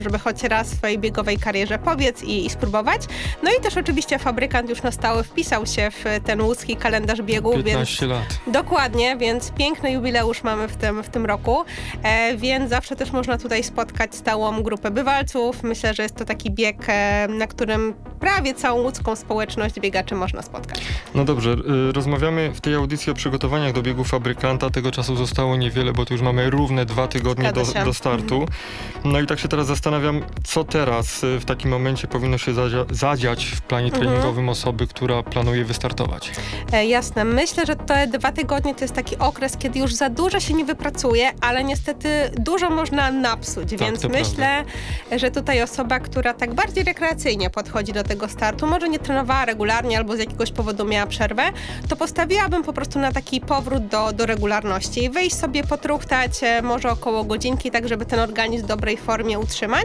żeby choć raz w swojej biegowej karierze pobiec i spróbować. No i też oczywiście fabrykant już na stałe wpisał się w ten łódzki kalendarz biegu. 15 lat. Dokładnie, więc piękny jubileusz mamy w tym roku, więc zawsze też można tutaj spotkać stałą grupę bywalców. Myślę, że jest to taki bieg, na którym prawie całą łódzką społeczność biegaczy można spotkać. No dobrze, rozmawiamy w tej audycji o przygotowaniach do biegu fabrykanta. Tego czasu zostało niewiele, bo tu już mamy równe 2 tygodnie do startu. No i tak się teraz zastanawiam, co teraz w takim momencie powinno się zadziać w planie treningowym osoby, która planuje wystartować. Jasne. Myślę, że te 2 tygodnie to jest taki okres, kiedy już za dużo się nie wypracuje, ale niestety dużo można napsuć, tak, więc myślę, że tutaj osoba, która tak bardziej rekreacyjnie podchodzi do tego startu, może nie trenowała regularnie albo z jakiegoś powodu miała przerwę, to postawiłabym po prostu na taki powrót do regularności. Wyjść sobie potruchtać może około godzinki, tak żeby ten organizm w dobrej formie utrzymać,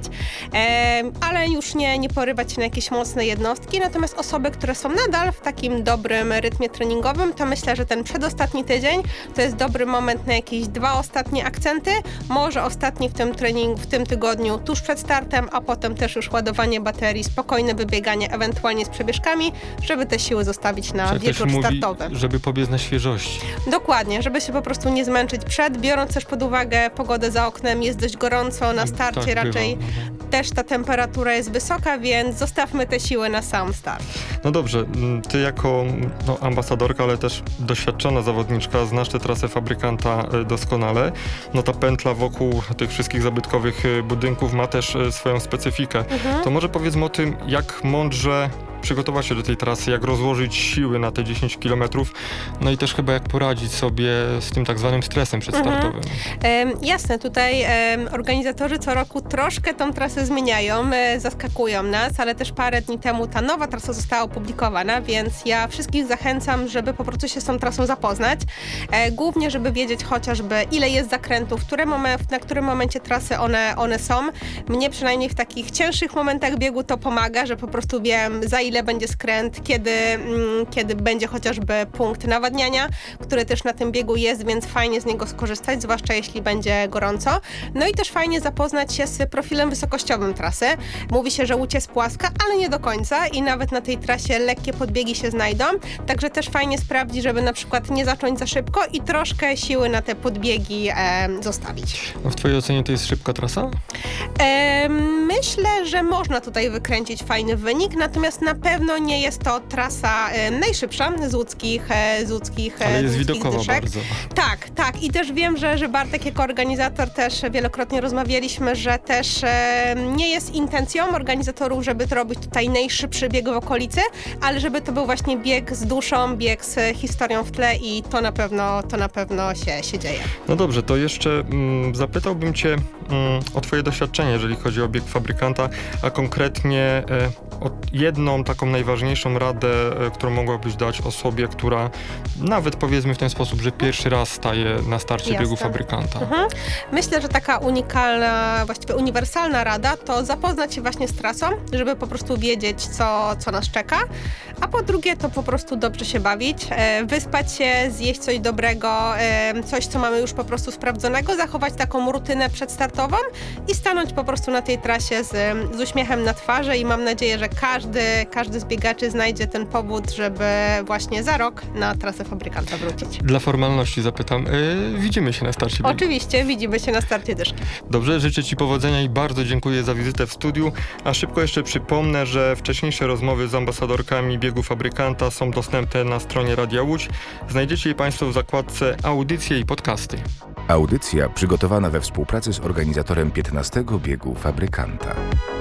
ale już nie porywać się na jakieś mocne jednostki. Natomiast osoby, które są nadal w takim dobrym rytmie treningowym, to myślę, że ten przedostatni tydzień to jest dobry moment na jakieś 2 ostatnie akcenty, może ostatni w tym treningu, w tym tygodniu tuż przed startem, a potem też już ładowanie baterii, spokojne wybieganie, ewentualnie z przebieżkami, żeby te siły zostawić na wieczór startowy. Żeby pobiec na świeżości. Dokładnie, żeby się po prostu nie zmęczyć biorąc też pod uwagę pogodę za oknem, jest dość gorąco, na starcie tak, raczej też ta temperatura jest wysoka, więc zostawmy te siły na sam start. No dobrze, ty jako ambasadorka, ale też doświadczona zawodniczka, znasz tę trasę fabrykanta doskonale. No ta pętla wokół tych wszystkich zabytkowych budynków ma też swoją specyfikę. To może powiedzmy o tym, jak mądrze przygotować się do tej trasy, jak rozłożyć siły na te 10 kilometrów, no i też chyba jak poradzić sobie z tym tak zwanym stresem przedstartowym. Jasne, tutaj organizatorzy co roku troszkę tą trasę zmieniają, zaskakują nas, ale też parę dni temu ta nowa trasa została opublikowana, więc ja wszystkich zachęcam, żeby po prostu się z tą trasą zapoznać, głównie żeby wiedzieć chociażby ile jest zakrętów, na którym momencie trasy one są. Mnie przynajmniej w takich cięższych momentach biegu to pomaga, że po prostu wiem za ile będzie skręt, kiedy będzie chociażby punkt nawadniania, który też na tym biegu jest, więc fajnie z niego skorzystać, zwłaszcza jeśli będzie gorąco. No i też fajnie zapoznać się z profilem wysokościowym trasy. Mówi się, że Łódź jest płaska, ale nie do końca i nawet na tej trasie lekkie podbiegi się znajdą, także też fajnie sprawdzić, żeby na przykład nie zacząć za szybko i troszkę siły na te podbiegi zostawić. A w twojej ocenie to jest szybka trasa? Myślę, że można tutaj wykręcić fajny wynik, natomiast na pewno nie jest to trasa najszybsza z łódzkich ale jest widokowa dyszek. bardzo. Tak. I też wiem, że Bartek jako organizator też wielokrotnie rozmawialiśmy, że też nie jest intencją organizatorów, żeby to robić tutaj najszybszy bieg w okolicy, ale żeby to był właśnie bieg z duszą, bieg z historią w tle i to na pewno się dzieje. No dobrze, to jeszcze zapytałbym cię o twoje doświadczenie, jeżeli chodzi o bieg fabrykanta, a konkretnie o jedną taką najważniejszą radę, którą mogłabyś dać osobie, która nawet powiedzmy w ten sposób, że pierwszy raz staje na starcie biegu fabrykanta. Myślę, że taka unikalna, właściwie uniwersalna rada to zapoznać się właśnie z trasą, żeby po prostu wiedzieć, co nas czeka, a po drugie to po prostu dobrze się bawić, wyspać się, zjeść coś dobrego, coś, co mamy już po prostu sprawdzonego, zachować taką rutynę przedstartową i stanąć po prostu na tej trasie z uśmiechem na twarzy i mam nadzieję, że każdy z biegaczy znajdzie ten powód, żeby właśnie za rok na trasę fabrykanta wrócić. Dla formalności zapytam, widzimy się na starcie biegu? Oczywiście, widzimy się na starcie dyszki. Dobrze, życzę ci powodzenia i bardzo dziękuję za wizytę w studiu, a szybko jeszcze przypomnę, że wcześniejsze rozmowy z ambasadorkami biegu fabrykanta są dostępne na stronie Radia Łódź. Znajdziecie je państwo w zakładce audycje i podcasty. Audycja przygotowana we współpracy z organizatorem 15. biegu fabrykanta.